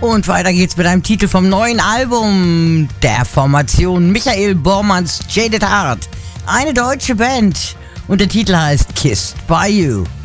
Und weiter geht's mit einem Titel vom neuen Album der Formation Michael Bormanns Jaded Heart. Eine deutsche Band. Und der Titel heißt Kissed by You.